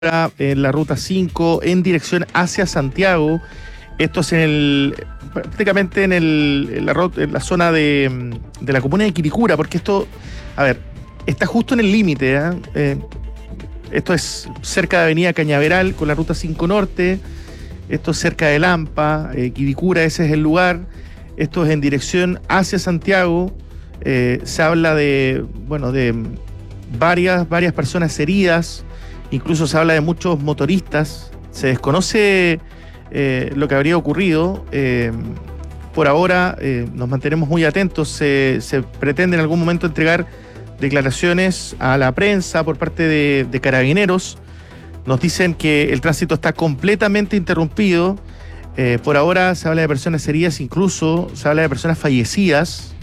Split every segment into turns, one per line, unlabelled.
en la ruta 5 en dirección hacia Santiago. Esto es prácticamente en la zona de la comuna de Quilicura, porque esto, está justo en el límite. Esto es cerca de Avenida Cañaveral con la ruta 5 Norte. Esto es cerca de Lampa, Quilicura, ese es el lugar. Esto es en dirección hacia Santiago. Se habla de varias personas heridas. Incluso se habla de muchos motoristas. Se desconoce lo que habría ocurrido. Por ahora nos mantenemos muy atentos. Se pretende en algún momento entregar declaraciones a la prensa por parte de Carabineros. Nos dicen que el tránsito está completamente interrumpido. Por ahora se habla de personas heridas, incluso se habla de personas fallecidas.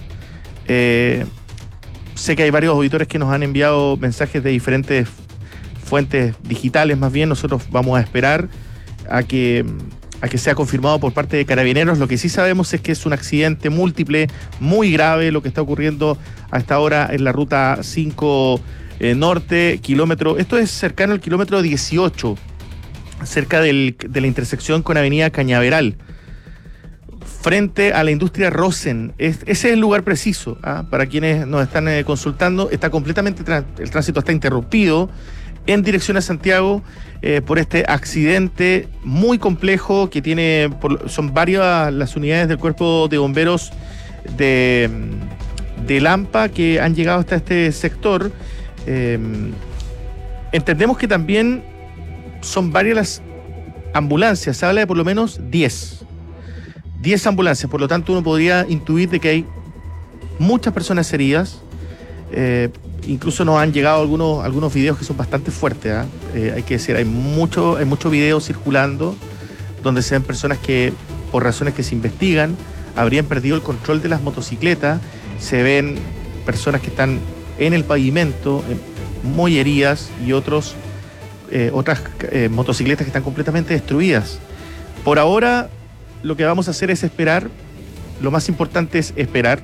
Sé que hay varios auditores que nos han enviado mensajes de diferentes fuentes digitales. Más bien nosotros vamos a esperar a que sea confirmado por parte de Carabineros. Lo que sí sabemos es que es un accidente múltiple muy grave lo que está ocurriendo hasta ahora en la ruta 5 Norte, esto es cercano al kilómetro 18, cerca de la intersección con Avenida Cañaveral, frente a la industria Rosen. Ese es el lugar preciso, para quienes nos están consultando. Está completamente, el tránsito está interrumpido en dirección a Santiago por este accidente muy complejo que tiene, son varias las unidades del cuerpo de bomberos de Lampa que han llegado hasta este sector. Entendemos que también son varias las ambulancias, se habla de por lo menos 10 ambulancias, por lo tanto uno podría intuir de que hay muchas personas heridas. Incluso nos han llegado algunos videos que son bastante fuertes, hay que decir, hay mucho video circulando donde se ven personas que, por razones que se investigan, habrían perdido el control de las motocicletas. Se ven personas que están en el pavimento muy heridas y otras motocicletas que están completamente destruidas. Por ahora lo que vamos a hacer es esperar. Lo más importante es esperar.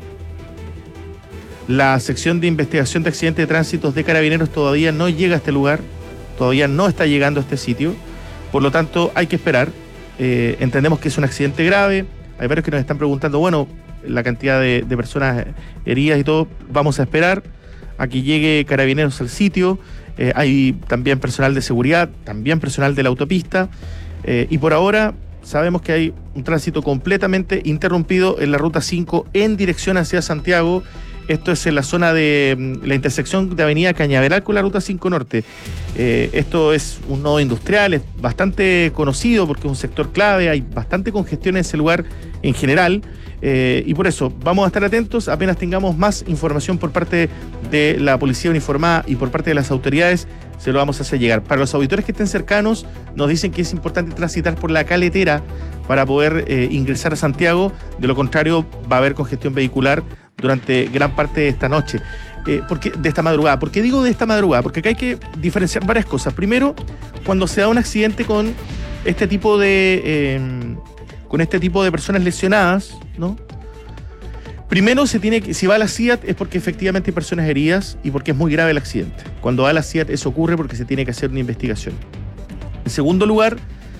La sección de investigación de accidentes de tránsito de Carabineros todavía no llega a este lugar, todavía no está llegando a este sitio, por lo tanto hay que esperar. Entendemos que es un accidente grave. Hay varios que nos están preguntando, la cantidad de personas heridas y todo. Vamos a esperar a que llegue Carabineros al sitio. Hay también personal de seguridad, también personal de la autopista, y por ahora sabemos que hay un tránsito completamente interrumpido en la ruta 5 en dirección hacia Santiago. Esto es en la zona de la intersección de Avenida Cañaveral con la ruta 5 Norte. Esto es un nodo industrial, es bastante conocido porque es un sector clave, hay bastante congestión en ese lugar en general. Y por eso vamos a estar atentos. Apenas tengamos más información por parte de la policía uniformada y por parte de las autoridades, se lo vamos a hacer llegar. Para los auditores que estén cercanos, nos dicen que es importante transitar por la caletera para poder ingresar a Santiago. De lo contrario, va a haber congestión vehicular durante gran parte de esta noche, de esta madrugada. ¿Por qué digo de esta madrugada? Porque acá hay que diferenciar varias cosas. Primero, cuando se da un accidente con este tipo de personas lesionadas, ¿no? Primero si va a la CIAT es porque efectivamente hay personas heridas y porque es muy grave el accidente. Cuando va a la CIAT eso ocurre porque se tiene que hacer una investigación. En segundo lugar,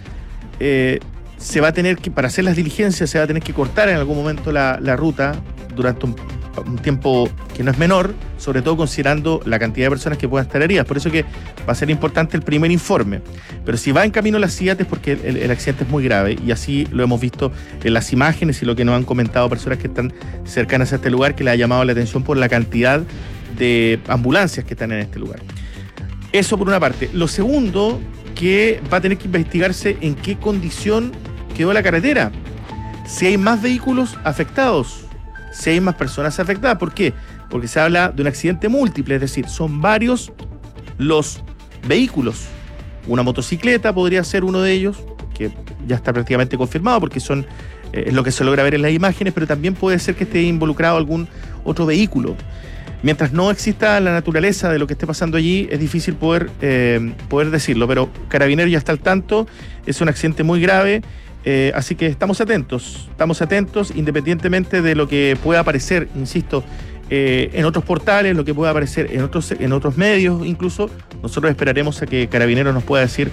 se va a tener que, para hacer las diligencias, se va a tener que cortar en algún momento la ruta durante un tiempo que no es menor, sobre todo considerando la cantidad de personas que puedan estar heridas. Por eso que va a ser importante el primer informe. Pero si va en camino a la CIAT es porque el accidente es muy grave, y así lo hemos visto en las imágenes y lo que nos han comentado personas que están cercanas a este lugar, que le ha llamado la atención por la cantidad de ambulancias que están en este lugar. Eso por una parte. Lo segundo, que va a tener que investigarse en qué condición quedó la carretera. Si hay más vehículos afectados, si hay más personas afectadas. ¿Por qué? Porque se habla de un accidente múltiple, es decir, son varios los vehículos. Una motocicleta podría ser uno de ellos, que ya está prácticamente confirmado porque es lo que se logra ver en las imágenes, pero también puede ser que esté involucrado algún otro vehículo. Mientras no exista la naturaleza de lo que esté pasando allí, es difícil poder decirlo, pero Carabineros ya está al tanto. Es un accidente muy grave. Así que estamos atentos, independientemente de lo que pueda aparecer, insisto, en otros portales, lo que pueda aparecer en otros medios incluso. Nosotros esperaremos a que Carabineros nos pueda decir